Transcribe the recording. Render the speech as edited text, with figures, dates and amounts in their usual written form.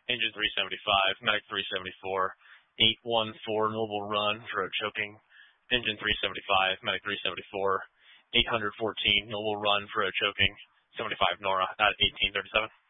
Engine 375, medic 374, 814 Noble Run for a choking. Engine 375, medic 374, 814 Noble Run for a choking. 75 Nora at 1837.